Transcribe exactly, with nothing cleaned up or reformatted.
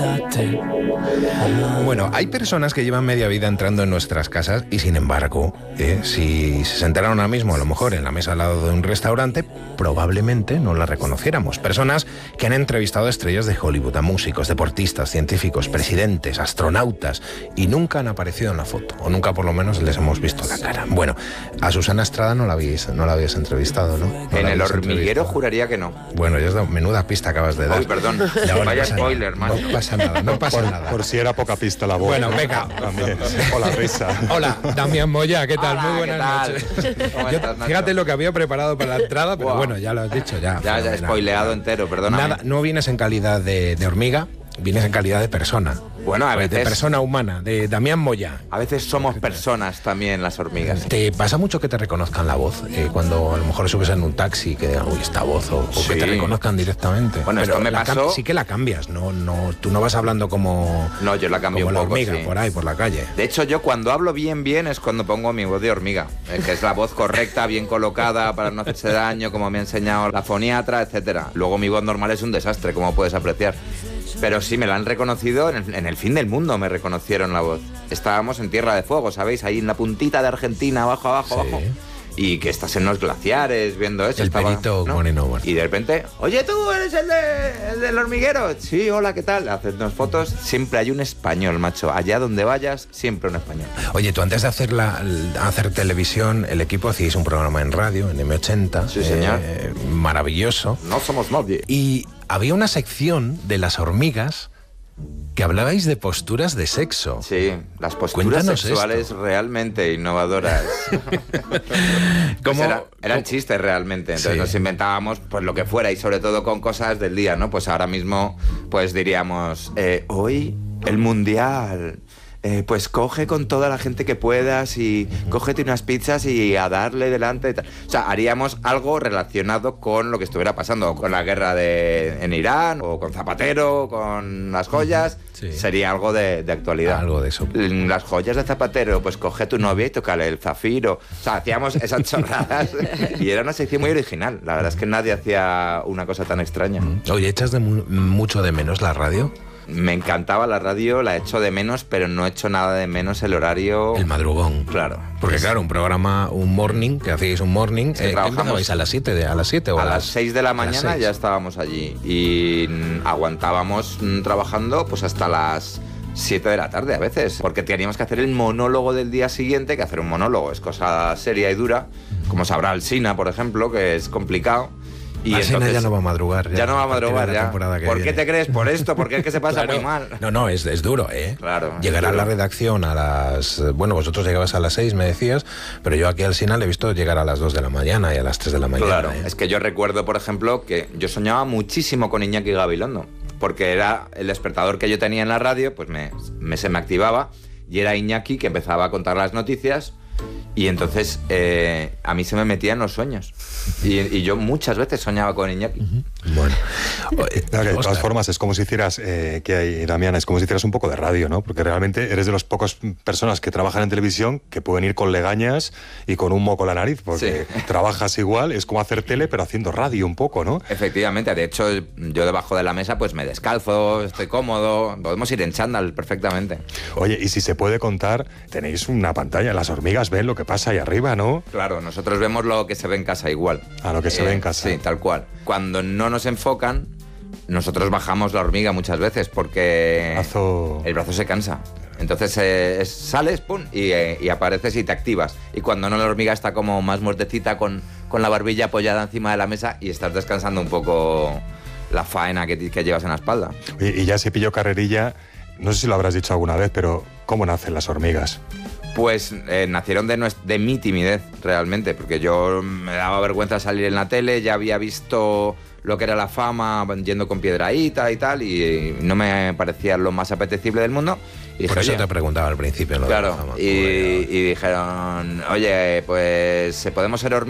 Bueno, hay personas que llevan media vida entrando en nuestras casas y sin embargo, eh, si se sentaran ahora mismo a lo mejor en la mesa al lado de un restaurante, probablemente no la reconociéramos. Personas que han entrevistado a estrellas de Hollywood, a músicos, deportistas, científicos, presidentes, astronautas y nunca han aparecido en la foto, o nunca por lo menos les hemos visto la cara. Bueno, a Susana Estrada no la habéis, no la habías entrevistado, ¿no? ¿No en el hormiguero juraría que no. Bueno, ya es de menuda pista acabas de dar. Uy, perdón. Vaya spoiler, macho. No pasa nada, no pasa por, nada. Por si era poca pista la voz. Bueno, venga. También. O la risa. Hola, Damián Moya, ¿qué tal? Hola, Muy buenas ¿qué tal? noches. ¿Cómo Yo, estás, Nacho? fíjate lo que había preparado para la entrada, pero Wow. bueno, ya lo has dicho, ya. Ya, ya he spoileado entero, perdóname. Nada, no vienes en calidad de, de hormiga, vienes en calidad de persona. Bueno, a de veces... persona humana, de Damián Moya. A veces somos personas también, las hormigas. ¿Te pasa mucho que te reconozcan la voz? Eh, cuando a lo mejor subes en un taxi, que digan, uy, esta voz, o, o Sí. que te reconozcan directamente. Bueno, Pero esto me la pasó- cam- sí que la cambias, no, no, tú no vas hablando como, No, yo la cambio como un la poco, hormiga sí. por ahí, por la calle. De hecho, yo cuando hablo bien, bien es cuando pongo mi voz de hormiga, eh, que es la voz correcta, bien colocada, para no hacerse daño, como me ha enseñado la foniatra, etcétera. Luego mi voz normal es un desastre, como puedes apreciar. Pero sí, me la han reconocido, en el, en el fin del mundo me reconocieron la voz. Estábamos en Tierra de Fuego, ¿sabéis? Ahí en la puntita de Argentina, abajo, abajo, Sí. abajo. Y que estás en los glaciares viendo eso. El estaba, perito ¿no? Moreno, bueno. Y de repente, oye, tú eres el, de, el del hormiguero. Sí, hola, ¿qué tal? Hacednos fotos. Siempre hay un español, macho. Allá donde vayas, siempre un español. Oye, tú antes de hacer, la, hacer televisión, el equipo hacíais un programa en radio, en eme ochenta. Sí, señor. eh, maravilloso. No somos nadie. Y había una sección de las hormigas que hablabais de posturas de sexo. Sí, las posturas Cuéntanos sexuales esto. realmente innovadoras. ¿Cómo- Pues era- eran cómo- chistes realmente, entonces Sí. nos inventábamos pues lo que fuera y sobre todo con cosas del día, ¿no? Pues ahora mismo pues diríamos, eh, hoy el mundial, eh, pues coge con toda la gente que puedas y cógete unas pizzas y a darle delante y tal. O sea, haríamos algo relacionado con lo que estuviera pasando, con la guerra de, en Irán, o con Zapatero, con las joyas. Sí. Sería algo de, de actualidad. Algo de eso. Las joyas de Zapatero, pues coge a tu novia y tócale el zafiro. O sea, hacíamos esas chorradas y era una sección muy original. La verdad es que nadie hacía una cosa tan extraña. Oye, ¿echas de mu- mucho de menos la radio? Me encantaba la radio, la echo de menos, pero no echo nada de menos el horario. El madrugón. Claro. Porque claro, un programa, un morning, que hacíais un morning, Sí, eh, ¿qué trabajamos- empezabais a las siete? De, ¿A las siete o A las seis de la a las mañana seis? ya estábamos allí y mm, aguantábamos mm, trabajando pues hasta las siete de la tarde a veces, porque teníamos que hacer el monólogo del día siguiente, que hacer un monólogo es cosa seria y dura, como sabrá Alsina, por ejemplo, que es complicado. Y Alsina entonces- ya no va a madrugar. Ya no va a partir de madrugar, la ya. temporada que ¿Por qué viene. te crees? ¿Por esto? Porque es que se pasa Claro. muy mal. No, no, es, es duro, ¿eh? Claro, es Llegar a la duro. redacción a las... Bueno, vosotros llegabas a las seis, me decías, pero yo aquí al Sina le he visto llegar a las dos de la mañana y a las tres de la mañana. Claro, ¿eh? es que yo recuerdo, por ejemplo, que yo soñaba muchísimo con Iñaki Gabilondo, porque era el despertador que yo tenía en la radio, pues me, me- se me activaba y era Iñaki que empezaba a contar las noticias y entonces eh, a mí se me metían los sueños. Y, y yo muchas veces soñaba con Iñaki. Bueno. Claro, que de todas Ostras. formas es como si hicieras, eh, que hay, Damián, es como si hicieras un poco de radio, ¿no? Porque realmente eres de las pocas personas que trabajan en televisión que pueden ir con legañas y con un moco en la nariz, porque Sí. trabajas igual, es como hacer tele pero haciendo radio un poco, ¿no? Efectivamente, de hecho yo debajo de la mesa pues me descalzo, estoy cómodo, podemos ir en chándal perfectamente. Oye, y si se puede contar, tenéis una pantalla, las hormigas ven lo que pasa ahí arriba, ¿no? Claro, nosotros vemos lo que se ve en casa igual. A lo que se ve en casa. Sí, tal cual. Cuando no nos enfocan, nosotros bajamos la hormiga muchas veces porque Brazo- el brazo se cansa. Entonces eh, es- sales, pum, y, eh, y apareces y te activas. Y cuando no, la hormiga está como más muertecita con, con la barbilla apoyada encima de la mesa y estás descansando un poco la faena que, ti- que llevas en la espalda. Oye, y ya se pilló carrerilla, no sé si lo habrás dicho alguna vez, pero ¿cómo nacen las hormigas? Pues eh, nacieron de, nues- de mi timidez, realmente, porque yo me daba vergüenza salir en la tele, ya había visto lo que era la fama yendo con Piedrahíta y tal, y no me parecía lo más apetecible del mundo. Y Por dije, eso oye, te preguntaba al principio. Lo de la claro, fama. y, y dijeron, oye, pues podemos ser hormigas.